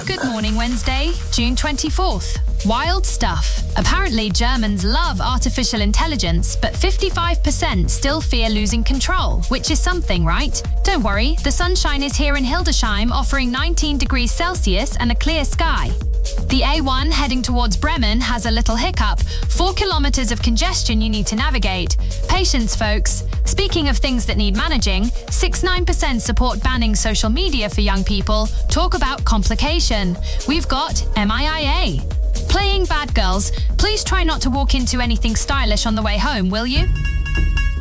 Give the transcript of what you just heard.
Good morning, Wednesday, June 24th. Wild stuff. Apparently, Germans love artificial intelligence, but 55% still fear losing control, which is something, right? Don't worry, the sunshine is here in Hildesheim, offering 19 degrees Celsius and a clear sky. The A1 heading towards Bremen has a little hiccup. 4 kilometers of congestion you need to navigate. Patience, folks. Speaking of things that need managing, 69% support banning social media for young people. Talk about complication. We've got MIA. Playing bad girls, please try not to walk into anything stylish on the way home, will you?